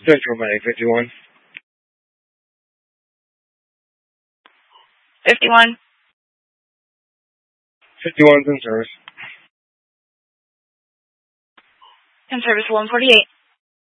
Central May, 51. 51. 51's in service. In service 148.